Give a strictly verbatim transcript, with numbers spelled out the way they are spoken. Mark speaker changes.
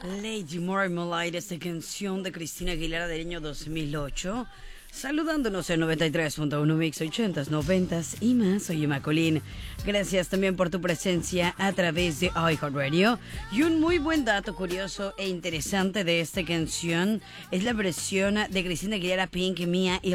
Speaker 1: Lady Marmalade, esta canción de Cristina Aguilera del año dos mil ocho. Saludándonos en noventa y tres punto uno Mix ochentas, noventas y más. Soy Emma Colín. Gracias también por tu presencia a través de iHeartRadio. Y un muy buen dato curioso e interesante de esta canción es la versión de Cristina Aguilera, Pink, Mía y